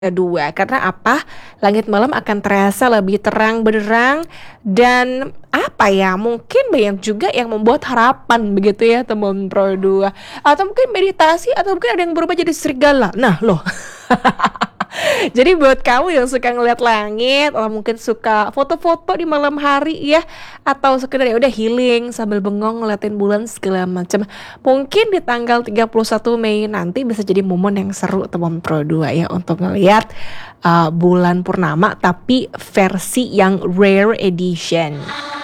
Kedua, karena apa? Langit malam akan terasa lebih terang benderang dan apa ya? Mungkin banyak juga yang membuat harapan begitu ya teman Pro 2 atau mungkin meditasi atau mungkin ada yang berubah jadi serigala. Nah, loh. Jadi buat kamu yang suka ngeliat langit, atau mungkin suka foto-foto di malam hari ya, atau sekedar ya udah healing sambil bengong ngeliatin bulan segala macam. Mungkin di tanggal 31 Mei nanti bisa jadi momen yang seru teman Pro 2 ya untuk ngeliat bulan purnama tapi versi yang rare edition.